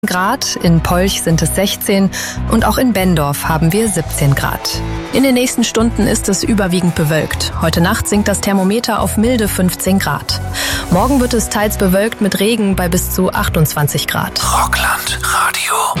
Grad, in Polch sind es 16 und auch in Benndorf haben wir 17 Grad. In den nächsten Stunden ist es überwiegend bewölkt. Heute Nacht sinkt das Thermometer auf milde 15 Grad. Morgen wird es teils bewölkt mit Regen bei bis zu 28 Grad. Rockland Radio.